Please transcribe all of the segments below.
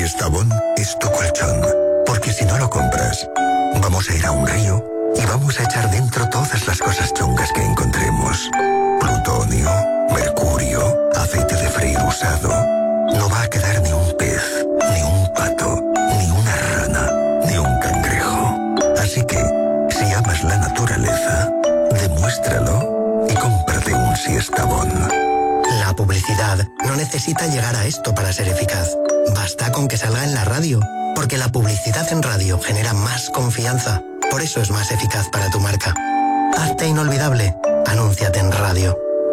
Siestabón es tu colchón, porque si no lo compras, vamos a ir a un río y vamos a echar dentro todas las cosas chungas que encontremos. Plutonio, mercurio, aceite de freír usado. No va a quedar ni un pez, ni un pato, ni una rana, ni un cangrejo. Así que, si amas la naturaleza, demuéstralo y cómprate un Siestabón. La publicidad no necesita llegar a esto para ser eficaz. Basta con que salga en la radio, porque la publicidad en radio genera más confianza. Por eso es más eficaz para tu marca. Hazte inolvidable. Anúnciate en radio.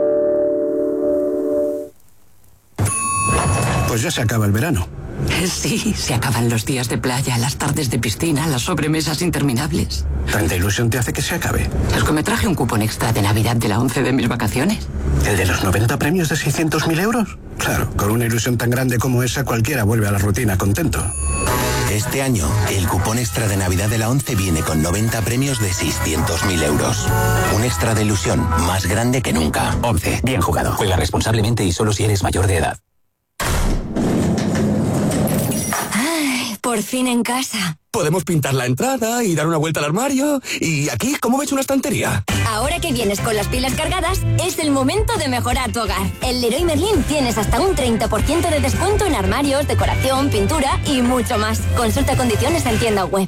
Pues ya se acaba el verano. Sí, se acaban los días de playa, las tardes de piscina, las sobremesas interminables. ¿Tanta ilusión te hace que se acabe? Es que me traje un cupón extra de Navidad de la 11 de mis vacaciones. ¿El de los 90 premios de 600.000 euros? Claro, con una ilusión tan grande como esa, cualquiera vuelve a la rutina contento. Este año, el cupón extra de Navidad de la 11 viene con 90 premios de 600.000 euros. Un extra de ilusión más grande que nunca. 11. Bien jugado. Juega responsablemente y solo si eres mayor de edad. Por fin en casa. Podemos pintar la entrada y dar una vuelta al armario. Y aquí, ¿cómo ves una estantería? Ahora que vienes con las pilas cargadas, es el momento de mejorar tu hogar. En Leroy Merlin tienes hasta un 30% de descuento en armarios, decoración, pintura y mucho más. Consulta condiciones en tienda web.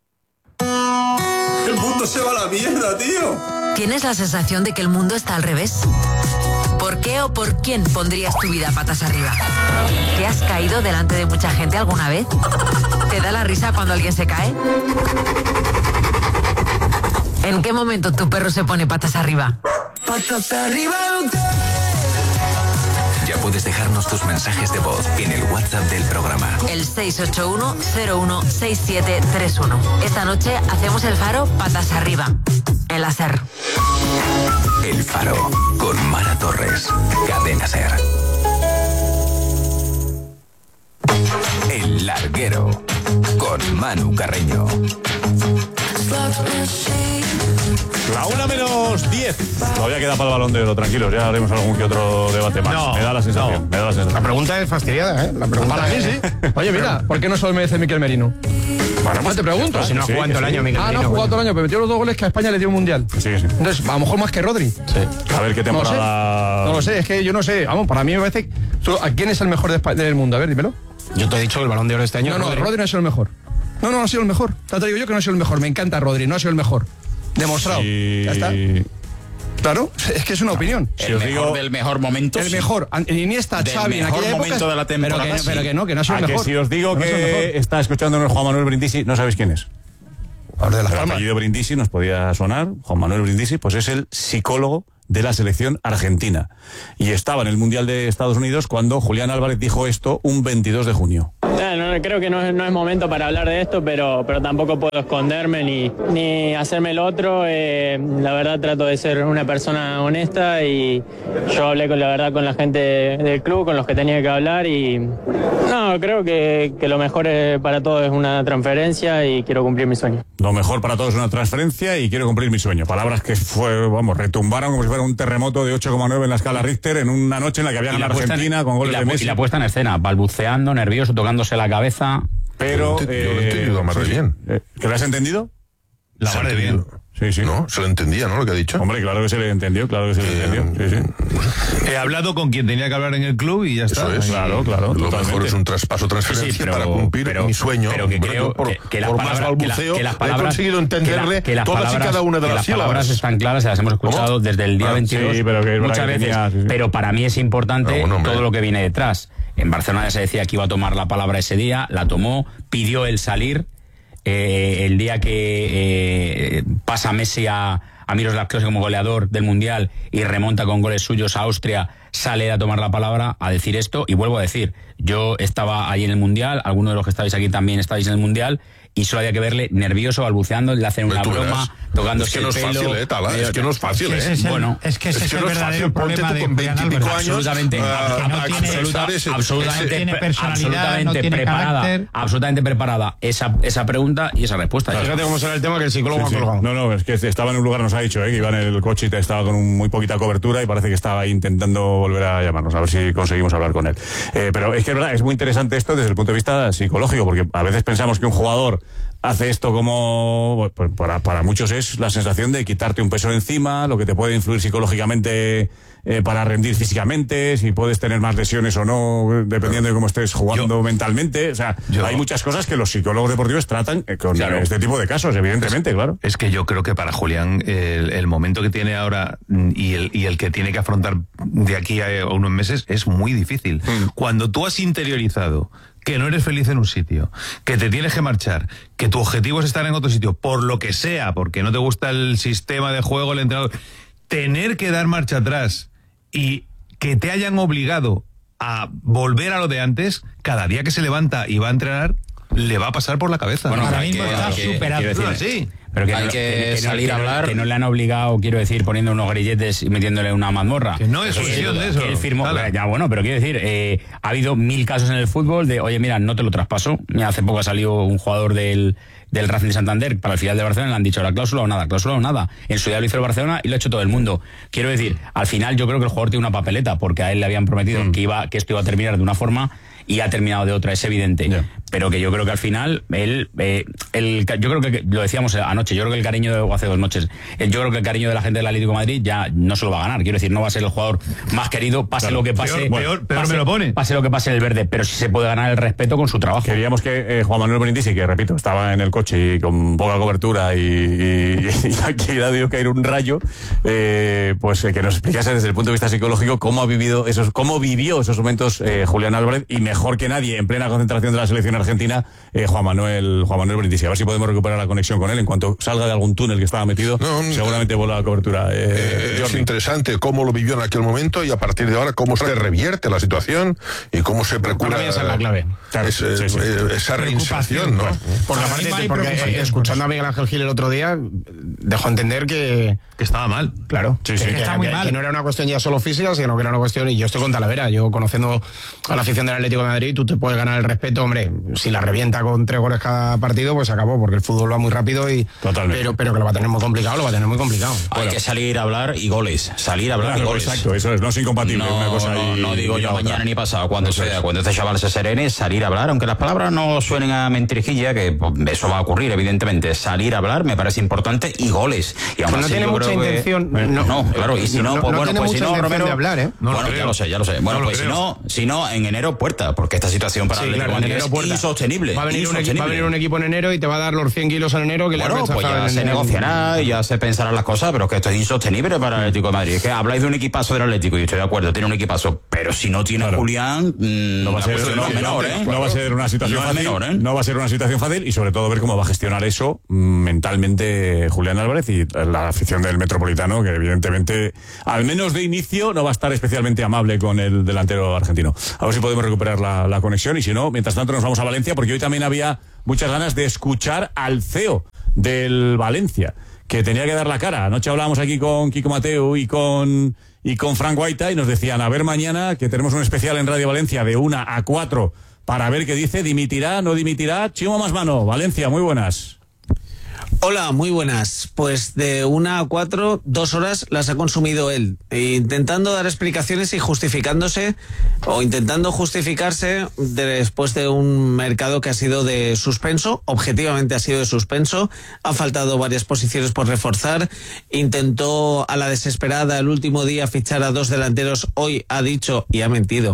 El mundo se va a la mierda, tío. ¿Tienes la sensación de que el mundo está al revés? ¿Por qué o por quién pondrías tu vida patas arriba? ¿Te has caído delante de mucha gente alguna vez? ¿Te da la risa cuando alguien se cae? ¿En qué momento tu perro se pone patas arriba? ¡Patas arriba! Ya puedes dejarnos tus mensajes de voz en el WhatsApp del programa. El 681-016731. Esta noche hacemos el Faro patas arriba. En la SER. El Faro, con Mara Torres. Cadena SER. El Larguero, con Manu Carreño. La 1:10. Todavía queda para el Balón de Oro, tranquilos, ya haremos algún que otro debate más. No, me da la sensación. La pregunta es fastidiada, ¿eh? La pregunta para mí sí. Oye, mira, ¿por qué no solo merece Miquel Merino? Bueno, pues te pregunto. Si no ha jugado todo el año, Miquel Merino. No ha jugado todo el año, pero metió los 2 goles que a España le dio un mundial. Sí. Entonces, a lo mejor más que Rodri. Sí. A ver qué temporada. No lo sé, es que yo no sé. Vamos, para mí me parece. ¿A quién es el mejor del mundo? A ver, dímelo. Yo te he dicho que el Balón de Oro este año. No, Rodri no ha sido el mejor. No ha sido el mejor. Te digo yo que no ha sido el mejor. Me encanta Rodri, no ha sido el mejor. Demostrado. Sí. Ya está. Claro, es que es una opinión. Si os digo del mejor momento. El mejor. Iniesta, Xavi, en aquella época. Momento de la temporada. Pero que no ha sido el mejor. Que si os digo que está escuchándonos Juan Manuel Brindisi, no sabéis quién es. De el apellido Brindisi nos podía sonar. Juan Manuel Brindisi, pues es el psicólogo de la selección argentina. Y estaba en el Mundial de Estados Unidos cuando Julián Álvarez dijo esto un 22 de junio. Creo que no es momento para hablar de esto, pero tampoco puedo esconderme ni hacerme el otro. La verdad trato de ser una persona honesta y yo hablé con la gente del club, con los que tenía que hablar y creo que lo mejor para todos es una transferencia y quiero cumplir mi sueño. Lo mejor para todos es una transferencia y quiero cumplir mi sueño. Palabras que retumbaron como si fuera un terremoto de 8,9 en la escala Richter en una noche en la que había ganado Argentina con goles de Messi. Y la puesta en escena, balbuceando, nervioso, tocándose la cabeza. Pero yo lo he entendido más bien. ¿Que lo has entendido? La mar de bien. Sí. No, se lo entendía, ¿no? Lo que ha dicho. Hombre, claro que se le entendió, Sí. He hablado con quien tenía que hablar en el club y ya está. Eso es. Claro. Lo mejor es un traspaso, transferencia para cumplir mi sueño. Pero que creo que las palabras, más balbuceo, que las palabras, he conseguido entenderle que las todas palabras, y cada una de las las sílabas. Las palabras están claras, se las hemos escuchado desde el día 22 muchas veces. Pero para mí es importante todo lo que viene detrás. En Barcelona se decía que iba a tomar la palabra ese día, la tomó, pidió el salir. El día que pasa Messi a Miroslav Klose como goleador del Mundial y remonta con goles suyos a Austria, sale a tomar la palabra a decir esto. Y vuelvo a decir, yo estaba allí en el Mundial, algunos de los que estáis aquí también estáis en el Mundial, y solo había que verle nervioso, balbuceando, le hacen una broma, tocándose el pelo. Es que no es fácil, es que ese es el verdadero problema de Julián Álvarez. Absolutamente preparada esa pregunta y esa respuesta. Fíjate cómo será el tema que el psicólogo ha colgado. No, es que estaba en un lugar, nos ha dicho, que iba en el coche y estaba con muy poquita cobertura y parece que estaba intentando volver a llamarnos, a ver si conseguimos hablar con él. Pero es que es verdad, es muy interesante esto desde el punto de vista psicológico, porque a veces pensamos que un jugador hace esto como, pues para muchos es la sensación de quitarte un peso de encima, lo que te puede influir psicológicamente para rendir físicamente, si puedes tener más lesiones o no, dependiendo de cómo estés jugando mentalmente. O sea, hay muchas cosas que los psicólogos deportivos tratan con este tipo de casos, evidentemente, claro. Es que yo creo que para Julián el momento que tiene ahora y el que tiene que afrontar de aquí a unos meses es muy difícil. Cuando tú has interiorizado que no eres feliz en un sitio, que te tienes que marchar, que tu objetivo es estar en otro sitio, por lo que sea, porque no te gusta el sistema de juego, el entrenador, tener que dar marcha atrás y que te hayan obligado a volver a lo de antes, cada día que se levanta y va a entrenar, le va a pasar por la cabeza. Bueno, ahora mismo está superado. Pero que hay que salir a hablar. Que no le han obligado, quiero decir, poniendo unos grilletes y metiéndole una mazmorra. Que no es cuestión de eso. Él firmó, ya bueno, pero quiero decir, ha habido 1000 casos en el fútbol de, oye, mira, no te lo traspaso. Mira, hace poco ha salido un jugador del Racing de Santander para el filial de Barcelona, le han dicho la cláusula o nada. En su día lo hizo el Barcelona y lo ha hecho todo el mundo. Quiero decir, al final yo creo que el jugador tiene una papeleta, porque a él le habían prometido que esto iba a terminar de una forma y ha terminado de otra, es evidente. Pero que yo creo que al final yo creo que lo decíamos anoche, yo creo que el cariño o hace 2 noches, yo creo que el cariño de la gente del Atlético de Madrid ya no se lo va a ganar. Quiero decir, no va a ser el jugador más querido, pase lo que pase. Peor me lo pone. Pase lo que pase en el verde, pero sí se puede ganar el respeto con su trabajo. Queríamos que Juan Manuel Brindisi, que repito, estaba en el coche y con poca cobertura y aquí le ha debido caer un rayo, pues que nos explicase desde el punto de vista psicológico cómo vivió esos momentos Julián Álvarez, y mejor que nadie, en plena concentración de la selección argentina, Juan Manuel Brindisi. A ver si podemos recuperar la conexión con él en cuanto salga de algún túnel que estaba metido. Seguramente vuelva a la cobertura. Es interesante cómo lo vivió en aquel momento y a partir de ahora cómo se revierte la situación y cómo se procura. Para mí esa es la clave. Esa reinserción, ¿no? Por la parte, porque escuchando a Miguel Ángel Gil el otro día, dejó entender que estaba mal. Claro. Sí, que está muy mal. Que no era una cuestión ya solo física, sino que era una cuestión, y yo estoy con Talavera, yo conociendo a la afición del Atlético de Madrid, tú te puedes ganar el respeto, hombre, si la revienta con 3 goles cada partido, pues se acabó, porque el fútbol va muy rápido y pero que lo va a tener muy complicado, Hay que salir a hablar y goles, y goles. Exacto, eso es, no es incompatible una cosa no digo yo mañana ni pasado, cuando este chaval se serene, salir a hablar, aunque las palabras no suenen a mentirijilla, que eso va a ocurrir, evidentemente, salir a hablar me parece importante, y goles. Y aún no tiene mucha intención. Claro, y si no, pues bueno, pues si no, Romero, de hablar, ¿eh? Bueno, ya lo sé. Bueno, pues si no, en enero puerta, porque esta situación para el Atlético de Madrid es insostenible. Va a venir un equipo en enero y te va a dar los 100 kilos en enero que bueno, pues ya se negociará y ya se pensarán las cosas, pero que esto es insostenible para el Atlético de Madrid. Es que habláis de un equipazo del Atlético y estoy de acuerdo, tiene un equipazo, pero si no tiene Julián, no va a ser una situación fácil. No va a ser una situación fácil, y sobre todo ver cómo va a gestionar eso mentalmente Julián Álvarez y la afición del Metropolitano, que evidentemente, al menos de inicio, no va a estar especialmente amable con el delantero argentino. A ver si podemos recuperar la conexión, y si no, mientras tanto nos vamos a Valencia, porque hoy también había muchas ganas de escuchar al CEO del Valencia, que tenía que dar la cara. Anoche hablábamos aquí con Kiko Mateu y con Frank Guaita, y nos decían, a ver mañana, que tenemos un especial en Radio Valencia de 1 a 4 para ver qué dice, dimitirá, no dimitirá. Chimo Más Mano, Valencia, muy buenas. Hola, muy buenas. Pues de 1 a 4, 2 horas las ha consumido él, intentando dar explicaciones y justificándose, o intentando justificarse después de un mercado que ha sido de suspenso, objetivamente ha sido de suspenso, han faltado varias posiciones por reforzar, intentó a la desesperada el último día fichar a 2 delanteros, hoy ha dicho, y ha mentido,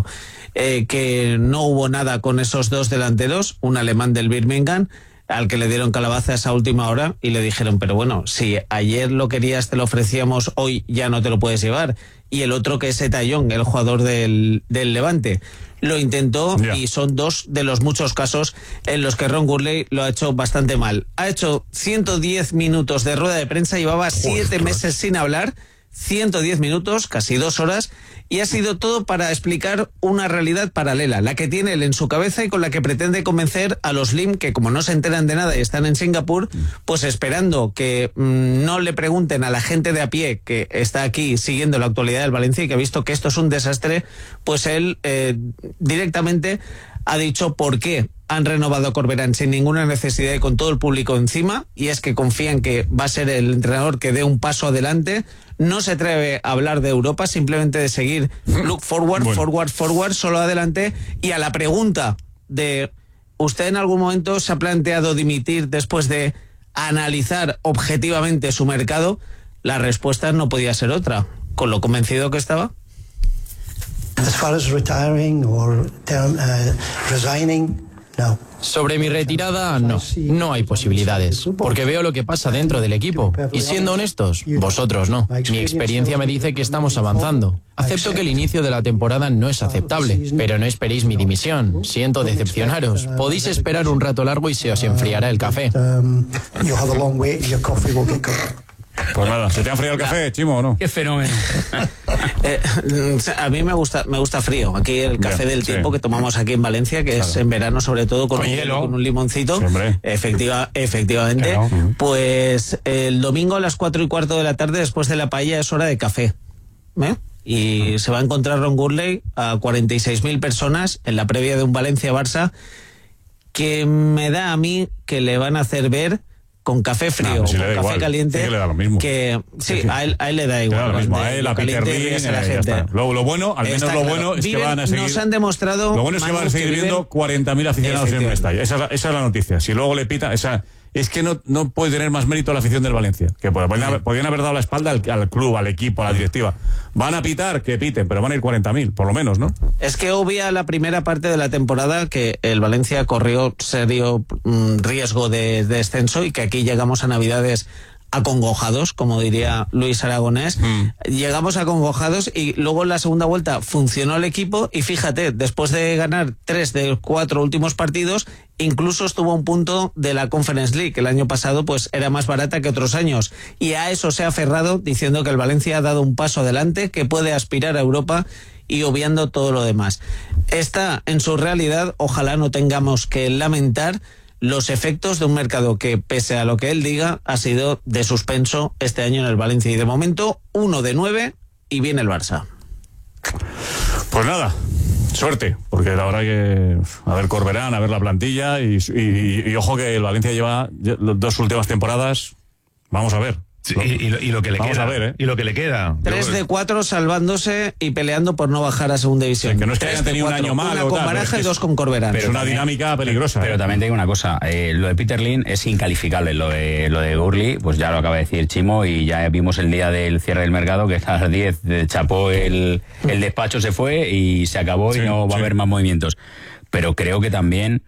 que no hubo nada con esos 2 delanteros, un alemán del Birmingham, al que le dieron calabaza a esa última hora y le dijeron, pero bueno, si ayer lo querías, te lo ofrecíamos, hoy ya no te lo puedes llevar. Y el otro, que es Etayón, el jugador del Levante, lo intentó y son 2 de los muchos casos en los que Ron Gurley lo ha hecho bastante mal. Ha hecho 110 minutos de rueda de prensa, llevaba 7 meses sin hablar, 110 minutos, casi 2 horas, y ha sido todo para explicar una realidad paralela, la que tiene él en su cabeza y con la que pretende convencer a los LIM, que como no se enteran de nada y están en Singapur, pues esperando que no le pregunten a la gente de a pie que está aquí siguiendo la actualidad del Valencia y que ha visto que esto es un desastre, pues él directamente ha dicho por qué han renovado a Corberán sin ninguna necesidad y con todo el público encima, y es que confían que va a ser el entrenador que dé un paso adelante. no se atreve a hablar de Europa, simplemente de seguir look forward, forward, solo adelante. Y a la pregunta de ¿usted en algún momento se ha planteado dimitir después de analizar objetivamente su mercado? La respuesta no podía ser otra, con lo convencido que estaba. As far as retiring or resigning, no. Sobre mi retirada, no hay posibilidades, porque veo lo que pasa dentro del equipo. Y siendo honestos, vosotros no. Mi experiencia me dice que estamos avanzando. Acepto que el inicio de la temporada no es aceptable, pero no esperéis mi dimisión. Siento decepcionaros. Podéis esperar un rato largo y se os enfriará el café. Pues nada, ¿se te ha enfriado el café, Chimo, o no? Qué fenómeno. A mí me gusta frío. Aquí el café del tiempo que tomamos aquí en Valencia, que es en verano sobre todo con un limoncito. Sí, efectivamente. Claro. Pues el domingo a las 4:15 de la tarde, después de la paella, es hora de café. Y se va a encontrar Ron Gurley a 46.000 personas en la previa de un Valencia-Barça, que me da a mí que le van a hacer ver con café frío, con café igual, caliente, sí que le da lo mismo. A él le da igual. Le da lo mismo, a él, a Peter Lim, la gente. Lo bueno, al menos lo bueno es que van a seguir. Nos han demostrado. Lo bueno es que van a seguir viendo 40.000 aficionados en Mestalla. Esa es la noticia. Si luego le pita, es que no puede tener más mérito la afición del Valencia. Que podrían haber dado la espalda al club, al equipo, a la directiva. Van a pitar, que piten, pero van a ir 40.000, por lo menos, ¿no? Es que obvia la primera parte de la temporada que el Valencia corrió serio riesgo de descenso y que aquí llegamos a Navidades acongojados, como diría Luis Aragonés. Llegamos acongojados y luego en la segunda vuelta funcionó el equipo y fíjate, después de ganar 3 de 4 últimos partidos, incluso estuvo a un punto de la Conference League, que el año pasado pues era más barata que otros años, y a eso se ha aferrado diciendo que el Valencia ha dado un paso adelante, que puede aspirar a Europa y obviando todo lo demás. Está en su realidad, ojalá no tengamos que lamentar los efectos de un mercado que, pese a lo que él diga, ha sido de suspenso este año en el Valencia. Y de momento, 1 de 9 y viene el Barça. Pues nada, suerte, porque la verdad que a ver Corberán, a ver la plantilla y ojo que el Valencia lleva las 2 últimas temporadas, vamos a ver. Sí, y lo que le vamos queda. A ver, Y lo que le queda. 3 de 4 salvándose y peleando por no bajar a segunda división. Sí, que no es que hayan tenido un año malo. 1 con Baraja y 2 con Corberán. Pero es una dinámica peligrosa. Pero también te digo una cosa, lo de Peter Lim es incalificable. Lo de Gurley, pues ya lo acaba de decir Chimo, y ya vimos el día del cierre del mercado que a las 10 chapó el despacho, se fue y se acabó y no va a haber más movimientos. Pero creo que también,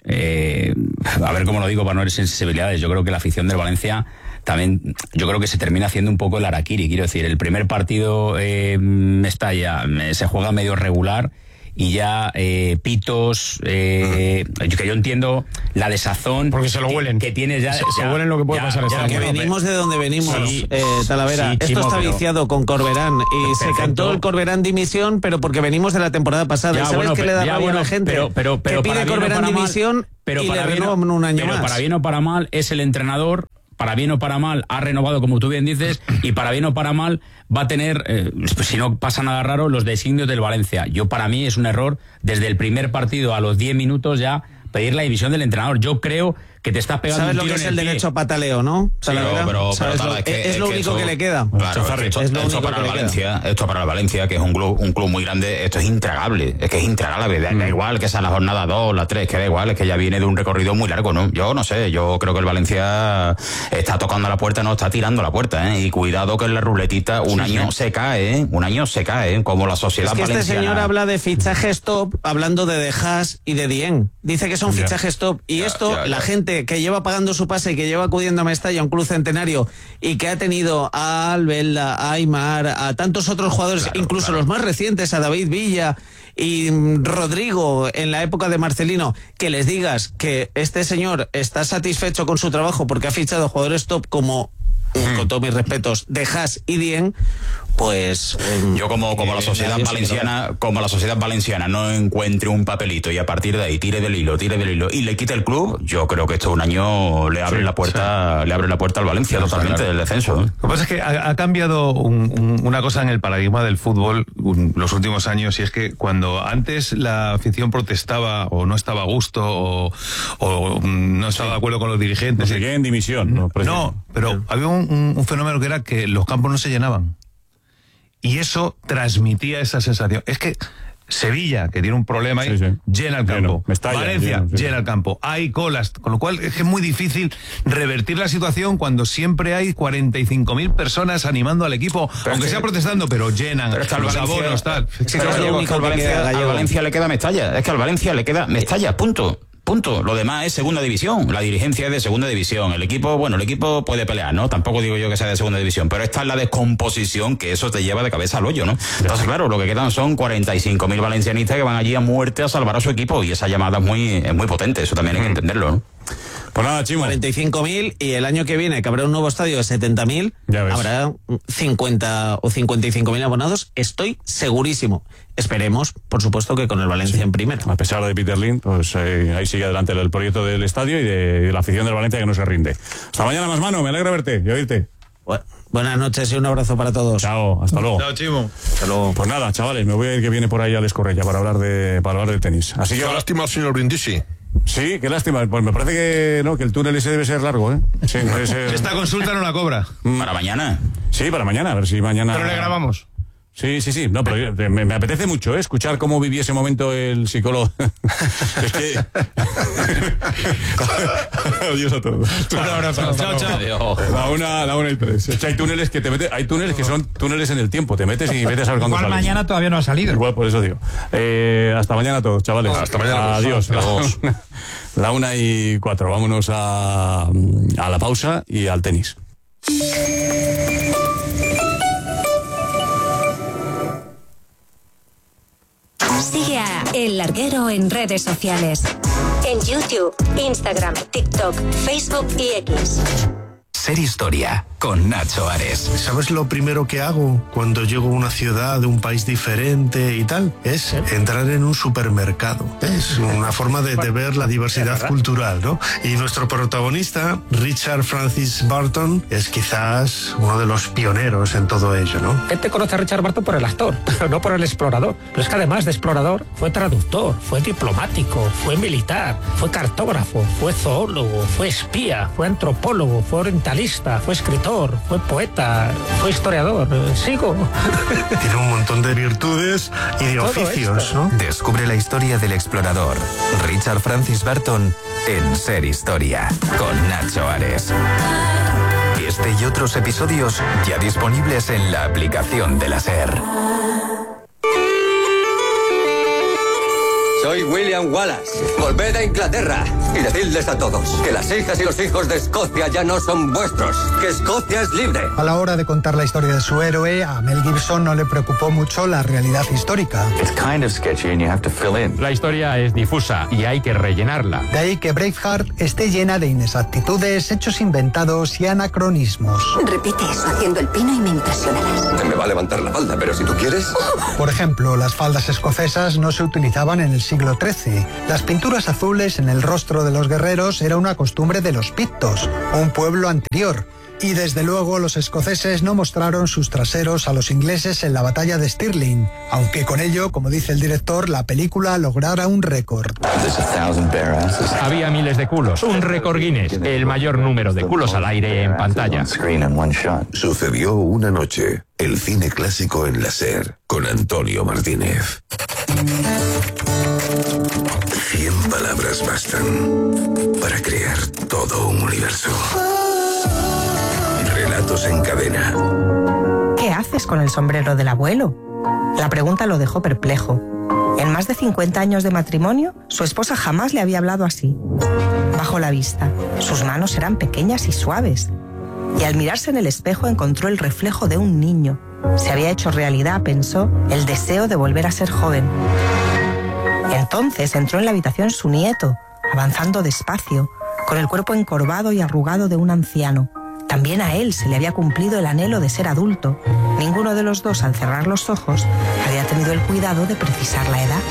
a ver cómo lo digo para no herir sensibilidades, yo creo que la afición del Valencia también, yo creo que se termina haciendo un poco el harakiri. Quiero decir, el primer partido Mestalla se juega medio regular y ya pitos, que yo entiendo la desazón porque se lo huelen, que tienes ya, se huelen lo que puede pasar este año. Que venimos de donde venimos, Talavera. Esto Chimo, está viciado con Corberán y se cantó el Corberán dimisión, pero porque venimos de la temporada pasada. ¿Sabes qué le da rabia a la gente? Pero que pide Corberán dimisión y le renovan un año más. Pero para bien o para mal es el entrenador. Para bien o para mal, ha renovado, como tú bien dices, y para bien o para mal va a tener, si no pasa nada raro, los designios del Valencia. Para mí es un error, desde el primer partido a los 10 minutos ya, pedir la división del entrenador. Yo creo que te estás pegando un tiro en el pie. ¿Sabes lo que es el derecho a pataleo, no? Sí, pero es lo único que le queda. Claro, esto para el Valencia, que es un club muy grande, esto es intragable. Es que es intragable. Da igual que sea la jornada 2, la 3, que da igual, es que ya viene de un recorrido muy largo, ¿no? Yo no sé, yo creo que el Valencia está tocando la puerta, no está tirando la puerta, ¿eh? Y cuidado que en la ruletita un año se cae, como la sociedad valenciana. Este señor habla de fichajes top, hablando de De Haas y de Dieng. Dice que son fichajes top, y la gente que lleva pagando su pase y que lleva acudiendo a Mestalla, un club centenario, y que ha tenido a Albelda, a Aimar, a tantos otros jugadores, incluso los más recientes, a David Villa y Rodrigo en la época de Marcelino, que les digas que este señor está satisfecho con su trabajo porque ha fichado jugadores top como, con todos mis respetos, De Haas y Dieng, pues yo como la sociedad valenciana no encuentre un papelito y a partir de ahí tire del hilo y le quite el club, yo creo que esto un año le abre la puerta al Valencia totalmente del descenso. Lo que pasa es que ha cambiado una cosa en el paradigma del fútbol los últimos años, y es que cuando antes la afición protestaba o no estaba a gusto o no estaba de acuerdo con los dirigentes, seguía en dimisión. No, pero había un fenómeno que era que los campos no se llenaban. Y eso transmitía esa sensación. Es que Sevilla, que tiene un problema ahí, llena el campo. Valencia, llena el campo. Hay colas, con lo cual es que es muy difícil revertir la situación cuando siempre hay 45.000 personas animando al equipo, pero aunque sea protestando, pero llenan los abonos, tal. Al Valencia le queda Mestalla. Es que al Valencia le queda Mestalla, punto. Lo demás es segunda división. La dirigencia es de segunda división. El equipo puede pelear, ¿no? Tampoco digo yo que sea de segunda división, pero esta es la descomposición que eso te lleva de cabeza al hoyo, ¿no? Entonces, claro, lo que quedan son 45.000 valencianistas que van allí a muerte a salvar a su equipo, y esa llamada es muy potente, eso también hay que entenderlo, ¿no? Pues nada, Chimo. 45.000, y el año que viene, que habrá un nuevo estadio de 70.000, habrá 50 o 55.000 abonados, estoy segurísimo. Esperemos, por supuesto, que con el Valencia en primera. A pesar de Peter Lim, pues ahí sigue adelante el proyecto del estadio y de la afición del Valencia, que no se rinde. Hasta mañana, más mano, me alegra verte y oírte. Buenas noches y un abrazo para todos. Chao, hasta luego. Chao, Chimo. Hasta luego. Pues nada, chavales, me voy a ir, que viene por ahí Alex Correia para hablar del tenis. Así que qué lástima al señor Brindisi. Sí, qué lástima. Pues me parece que el túnel ese debe ser largo, ¿eh? Sí, debe ser... Esta consulta no la cobra. ¿Para mañana? Sí, para mañana, a ver si mañana... Pero le grabamos. Sí. No, pero me apetece mucho, escuchar cómo vivió ese momento el psicólogo. Es que... Adiós a todos. Un abrazo. Chao. La 1:03. Es que hay túneles que son túneles en el tiempo. Te metes y vete a saber cuándo sales. Igual mañana todavía no ha salido. Igual, por eso digo. Hasta mañana a todos, chavales. Hasta mañana. Adiós. La 1:04. Vámonos a la pausa y al tenis. Sigue a El Larguero en redes sociales. En YouTube, Instagram, TikTok, Facebook y X. Ser Historia, con Nacho Ares. ¿Sabes lo primero que hago cuando llego a una ciudad de un país diferente y tal? Es entrar en un supermercado. Es una forma de ver la diversidad cultural, ¿no? Y nuestro protagonista, Richard Francis Burton, es quizás uno de los pioneros en todo ello, ¿no? Gente conoce a Richard Burton por el actor, pero no por el explorador. Pero es que además de explorador, fue traductor, fue diplomático, fue militar, fue cartógrafo, fue zoólogo, fue espía, fue antropólogo, fue orientalista, fue escritor, fue poeta, fue historiador. Sigo. Tiene un montón de virtudes y de oficios, ¿no? Descubre la historia del explorador Richard Francis Burton en Ser Historia, con Nacho Ares. Este y otros episodios ya disponibles en la aplicación de la SER. Soy William Wallace. Volved a Inglaterra y decidles a todos que las hijas y los hijos de Escocia ya no son vuestros, que Escocia es libre. A la hora de contar la historia de su héroe, a Mel Gibson no le preocupó mucho la realidad histórica. La historia es difusa y hay que rellenarla. De ahí que Braveheart esté llena de inexactitudes, hechos inventados y anacronismos. Repite eso haciendo el pino y me impresionarás. Me va a levantar la falda, pero si tú quieres... Por ejemplo, las faldas escocesas no se utilizaban en el siglo XIII. Las pinturas azules en el rostro de los guerreros era una costumbre de los pictos, un pueblo anterior. Y desde luego los escoceses no mostraron sus traseros a los ingleses en la batalla de Stirling, aunque con ello, como dice el director, la película lograra un récord. Había miles de culos, un récord Guinness, el mayor número de culos al aire en pantalla. Sucedió una noche, el cine clásico en la SER, con Antonio Martínez. 100 palabras bastan para crear todo un universo. Relatos en cadena. ¿Qué haces con el sombrero del abuelo? La pregunta lo dejó perplejo. En más de 50 años de matrimonio, su esposa jamás le había hablado así. Bajó la vista. Sus manos eran pequeñas y suaves. Y al mirarse en el espejo encontró el reflejo de un niño. Se había hecho realidad, pensó, el deseo de volver a ser joven. Entonces entró en la habitación su nieto, avanzando despacio, con el cuerpo encorvado y arrugado de un anciano. También a él se le había cumplido el anhelo de ser adulto. Ninguno de los dos, al cerrar los ojos, había tenido el cuidado de precisar la edad.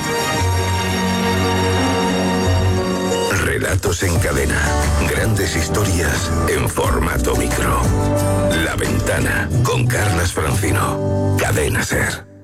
Relatos en cadena. Grandes historias en formato micro. La Ventana con Carlas Francino. Cadena SER.